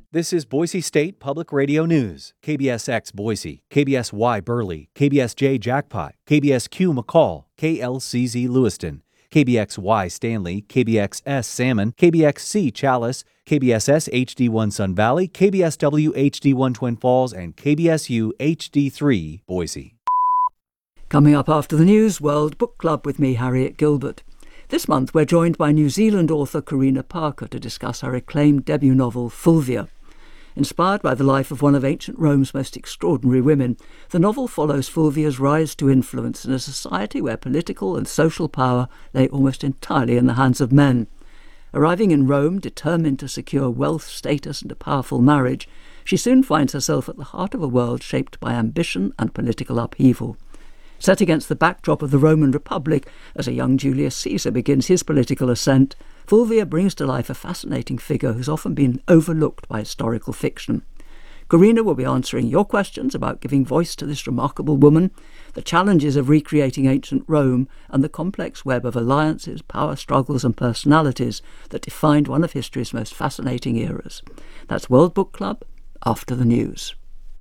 This is Boise State Public Radio News. KBSX Boise, KBSY Burley, KBSJ Jackpot, KBSQ McCall, KLCZ Lewiston, KBXY Stanley, KBXS Salmon, KBXC Chalice, KBSS HD1 Sun Valley, KBSW HD1 Twin Falls, and KBSU HD3 Boise. Coming up after the news, World Book Club with me, Harriet Gilbert. This month we're joined by New Zealand author Karina Parker to discuss her acclaimed debut novel, Fulvia. Inspired by the life of one of ancient Rome's most extraordinary women, the novel follows Fulvia's rise to influence in a society where political and social power lay almost entirely in the hands of men. Arriving in Rome, determined to secure wealth, status and a powerful marriage, she soon finds herself at the heart of a world shaped by ambition and political upheaval. Set against the backdrop of the Roman Republic, as a young Julius Caesar begins his political ascent, Fulvia brings to life a fascinating figure who's often been overlooked by historical fiction. Karina will be answering your questions about giving voice to this remarkable woman, the challenges of recreating ancient Rome, and the complex web of alliances, power struggles and personalities that defined one of history's most fascinating eras. That's World Book Club, after the news.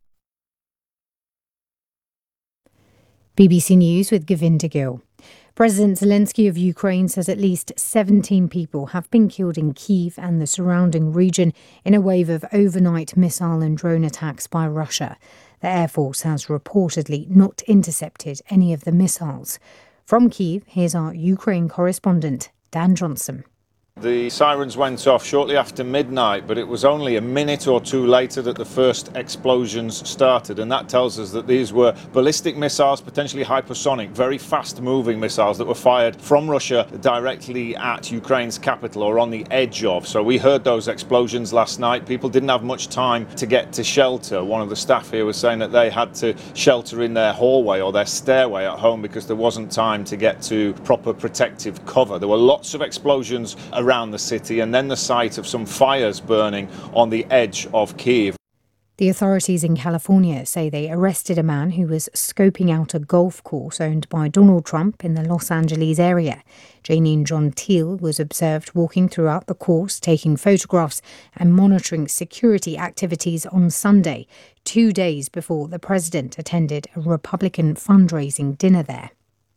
BBC News with Govinda Gill. President Zelensky of Ukraine says at least 17 people have been killed in Kyiv and the surrounding region in a wave of overnight missile and drone attacks by Russia. The Air Force has reportedly not intercepted any of the missiles. From Kyiv, here's our Ukraine correspondent, Dan Johnson. The sirens went off shortly after midnight, but it was only a minute or two later that the first explosions started, and that tells us that these were ballistic missiles, potentially hypersonic, very fast-moving missiles that were fired from Russia directly at Ukraine's capital or on the edge of. So we heard those explosions last night. People didn't have much time to get to shelter. One of the staff here was saying that they had to shelter in their hallway or their stairway at home because there wasn't time to get to proper protective cover. There were lots of explosions around the city, and then the sight of some fires burning on the edge of Kyiv. The authorities in California say they arrested a man who was scoping out a golf course owned by Donald Trump in the Los Angeles area. Janine Gentile was observed walking throughout the course, taking photographs and monitoring security activities on Sunday, 2 days before the president attended a Republican fundraising dinner there.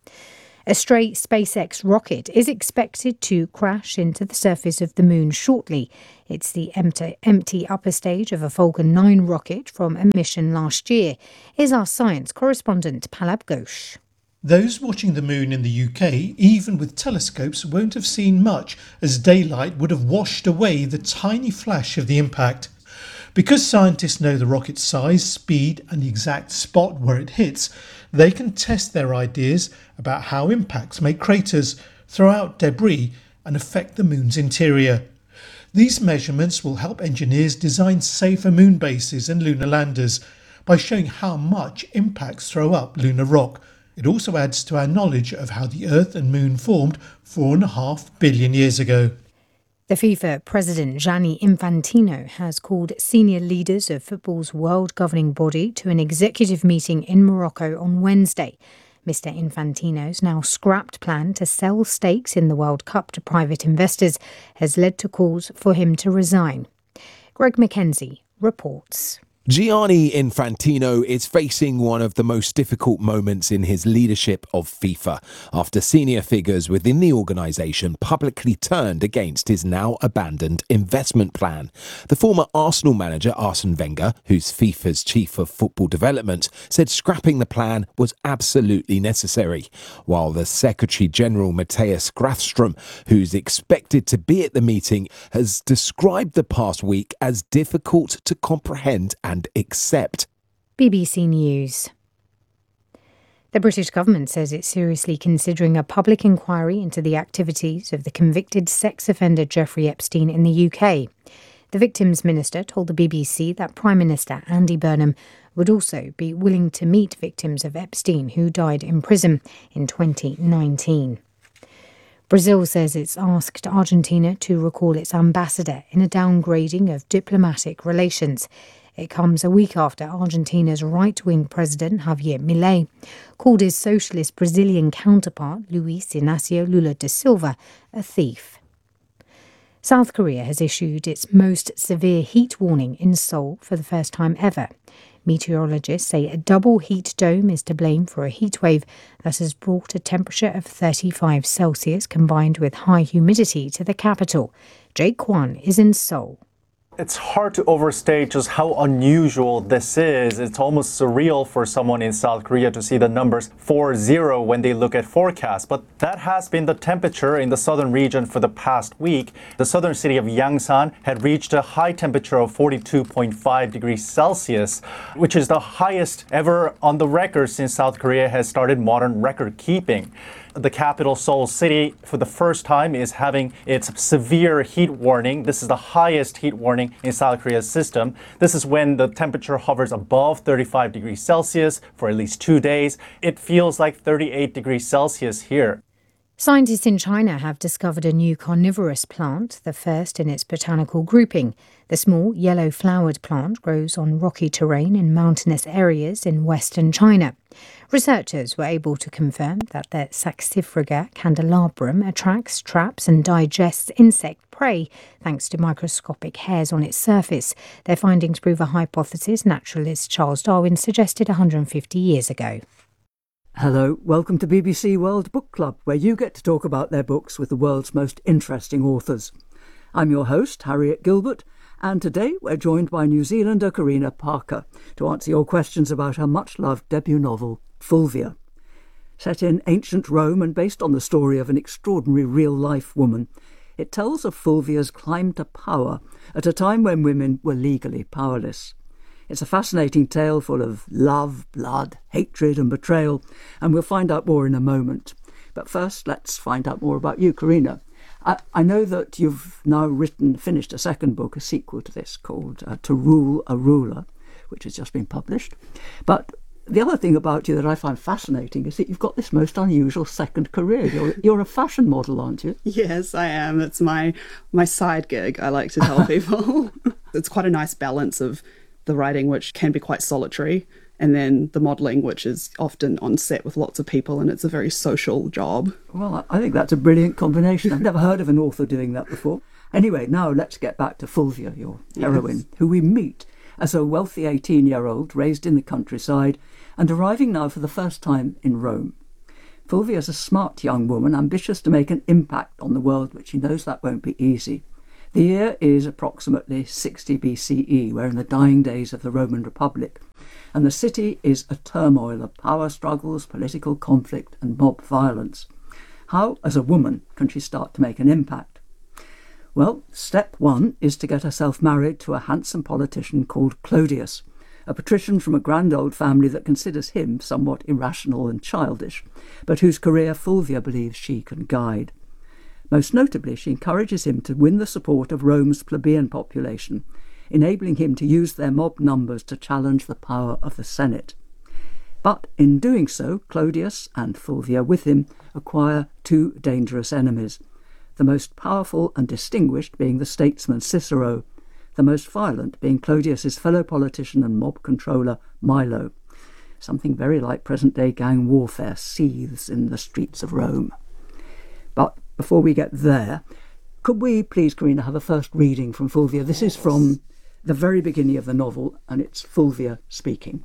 A stray SpaceX rocket is expected to crash into the surface of the moon shortly. It's the empty upper stage of a Falcon 9 rocket from a mission last year. Here's our science correspondent, Palab Ghosh. Those watching the moon in the UK, even with telescopes, won't have seen much, as daylight would have washed away the tiny flash of the impact. Because scientists know the rocket's size, speed and the exact spot where it hits, they can test their ideas about how impacts make craters, throw out debris and affect the moon's interior. These measurements will help engineers design safer moon bases and lunar landers by showing how much impacts throw up lunar rock. It also adds to our knowledge of how the Earth and Moon formed 4.5 billion years ago. The FIFA president Gianni Infantino has called senior leaders of football's world governing body to an executive meeting in Morocco on Wednesday. Mr. Infantino's now scrapped plan to sell stakes in the World Cup to private investors has led to calls for him to resign. Greg Mackenzie reports. Gianni Infantino is facing one of the most difficult moments in his leadership of FIFA after senior figures within the organisation publicly turned against his now abandoned investment plan. The former Arsenal manager Arsene Wenger, who's FIFA's chief of football development, said scrapping the plan was absolutely necessary, while the Secretary-General Matthias Grafström, who's expected to be at the meeting, has described the past week as difficult to comprehend and accept. BBC News. The British government says it's seriously considering a public inquiry into the activities of the convicted sex offender Jeffrey Epstein in the UK. The Victims Minister told the BBC that Prime Minister Andy Burnham would also be willing to meet victims of Epstein who died in prison in 2019. Brazil says it's asked Argentina to recall its ambassador in a downgrading of diplomatic relations. It comes a week after Argentina's right-wing president, Javier Milei, called his socialist Brazilian counterpart, Luiz Inácio Lula da Silva, a thief. South Korea has issued its most severe heat warning in Seoul for the first time ever. Meteorologists say a double heat dome is to blame for a heat wave that has brought a temperature of 35 Celsius combined with high humidity to the capital. Jake Kwan is in Seoul. It's hard to overstate just how unusual this is. It's almost surreal for someone in South Korea to see the numbers 40 when they look at forecasts. But that has been the temperature in the southern region for the past week. The southern city of Yangsan had reached a high temperature of 42.5 degrees Celsius, which is the highest ever on the record since South Korea has started modern record keeping. The capital, Seoul City, for the first time is having its severe heat warning. This is the highest heat warning in South Korea's system. This is when the temperature hovers above 35 degrees Celsius for at least 2 days. It feels like 38 degrees Celsius here. Scientists in China have discovered a new carnivorous plant, the first in its botanical grouping. The small, yellow-flowered plant grows on rocky terrain in mountainous areas in western China. Researchers were able to confirm that the Saxifraga candelabrum attracts, traps and digests insect prey thanks to microscopic hairs on its surface. Their findings prove a hypothesis naturalist Charles Darwin suggested 150 years ago. Hello, welcome to BBC World Book Club, where you get to talk about their books with the world's most interesting authors. I'm your host, Harriet Gilbert, and today we're joined by New Zealander Karina Parker to answer your questions about her much-loved debut novel, Fulvia. Set in ancient Rome and based on the story of an extraordinary real-life woman, it tells of Fulvia's climb to power at a time when women were legally powerless. It's a fascinating tale full of love, blood, hatred and betrayal, and we'll find out more in a moment. But first, let's find out more about you, Karina. I know that you've now finished a second book, a sequel to this, called To Rule a Ruler, which has just been published. But the other thing about you that I find fascinating is that you've got this most unusual second career. You're a fashion model, aren't you? Yes, I am. It's my side gig, I like to tell people. It's quite a nice balance of the writing, which can be quite solitary, and then the modelling, which is often on set with lots of people, and it's a very social job. Well, I think that's a brilliant combination. I've never heard of an author doing that before. Anyway, now let's get back to Fulvia, your heroine, yes, who we meet as a wealthy 18-year-old raised in the countryside and arriving now for the first time in Rome. Fulvia is a smart young woman, ambitious to make an impact on the world, but she knows that won't be easy. The year is approximately 60 BCE. We're in the dying days of the Roman Republic, and the city is a turmoil of power struggles, political conflict and mob violence. How, as a woman, can she start to make an impact? Well, step one is to get herself married to a handsome politician called Clodius, a patrician from a grand old family that considers him somewhat irrational and childish, but whose career Fulvia believes she can guide. Most notably, she encourages him to win the support of Rome's plebeian population, enabling him to use their mob numbers to challenge the power of the Senate. But in doing so, Clodius, and Fulvia with him, acquire two dangerous enemies, the most powerful and distinguished being the statesman Cicero, the most violent being Clodius's fellow politician and mob controller Milo. Something very like present-day gang warfare seethes in the streets of Rome. But before we get there, could we please, Karina, have a first reading from Fulvia? This is from the very beginning of the novel, and it's Fulvia speaking.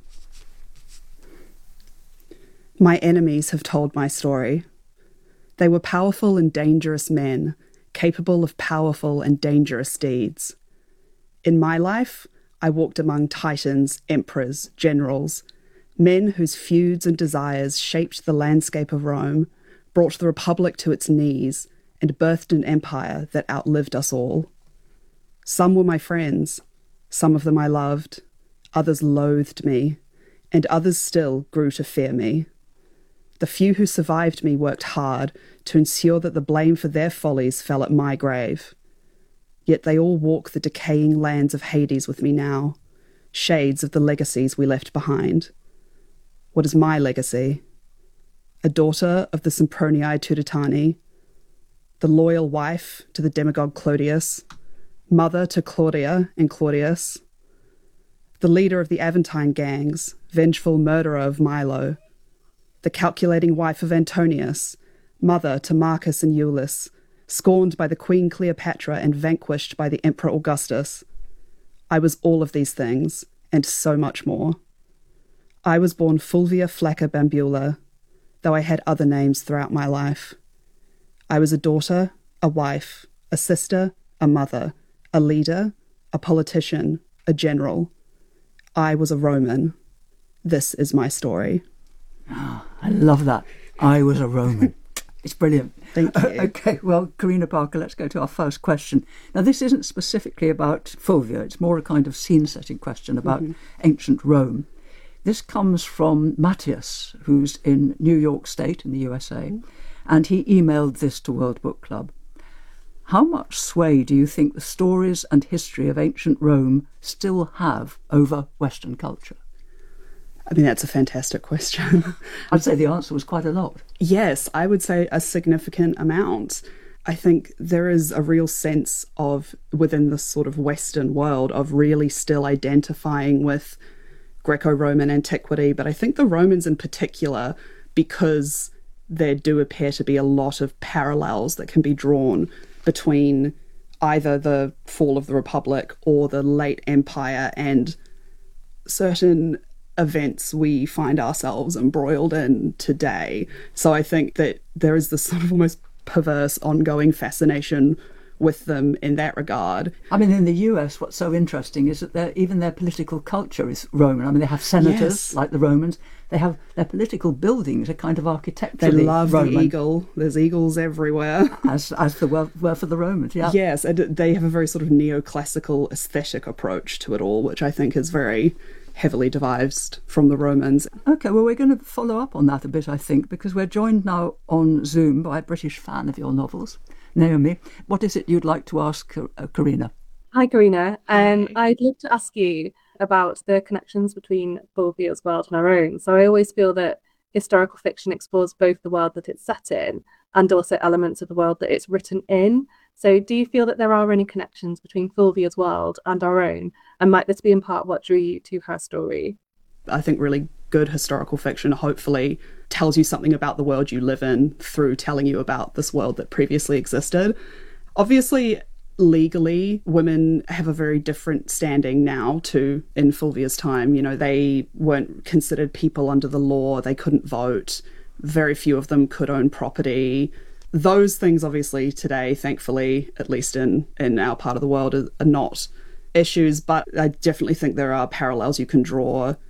My enemies have told my story. They were powerful and dangerous men, capable of powerful and dangerous deeds. In my life, I walked among titans, emperors, generals, men whose feuds and desires shaped the landscape of Rome, brought the Republic to its knees, and birthed an empire that outlived us all. Some were my friends, some of them I loved, others loathed me, and others still grew to fear me. The few who survived me worked hard to ensure that the blame for their follies fell at my grave. Yet they all walk the decaying lands of Hades with me now, shades of the legacies we left behind. What is my legacy? A daughter of the Sempronii Turitani, the loyal wife to the demagogue Clodius, mother to Claudia and Claudius, the leader of the Aventine gangs, vengeful murderer of Milo, the calculating wife of Antonius, mother to Marcus and Iulus, scorned by the Queen Cleopatra and vanquished by the Emperor Augustus. I was all of these things, and so much more. I was born Fulvia Flacca Bambula, though I had other names throughout my life. I was a daughter, a wife, a sister, a mother, a leader, a politician, a general. I was a Roman. This is my story. Oh, I love that. I was a Roman. It's brilliant. Thank you. Okay, well, Karina Parker, let's go to our first question. Now, this isn't specifically about Fulvia. It's more a kind of scene-setting question about ancient Rome. This comes from Matthias, who's in New York State in the USA, and he emailed this to World Book Club. How much sway do you think the stories and history of ancient Rome still have over Western culture? I mean, that's a fantastic question. I'd say the answer was quite a lot. Yes, I would say a significant amount. I think there is a real sense of, within this sort of Western world, of really still identifying with Greco-Roman antiquity. But I think the Romans in particular, because there do appear to be a lot of parallels that can be drawn between either the fall of the Republic or the late Empire and certain events we find ourselves embroiled in today. So I think that there is this sort of almost perverse ongoing fascination with them in that regard. I mean, in the US, what's so interesting is that even their political culture is Roman. I mean, they have senators like the Romans. They have their political buildings are kind of architecturally They love Roman. the eagle. There's eagles everywhere. As there were for the Romans, yeah. Yes, and they have a very sort of neoclassical aesthetic approach to it all, which I think is very heavily devised from the Romans. OK, well, we're going to follow up on that a bit, I think, because we're joined now on Zoom by a British fan of your novels. Naomi, what is it you'd like to ask Karina? Hi, Karina. I'd love to ask you about the connections between Fulvia's world and our own. So I always feel that historical fiction explores both the world that it's set in and also elements of the world that it's written in. So do you feel that there are any connections between Fulvia's world and our own? And might this be in part what drew you to her story? I think really good historical fiction hopefully tells you something about the world you live in through telling you about this world that previously existed. Obviously, legally, women have a very different standing now to in Fulvia's time. You know, they weren't considered people under the law. They couldn't vote. Very few of them could own property. Those things, obviously, today, thankfully, at least in our part of the world, are not issues. But I definitely think there are parallels you can draw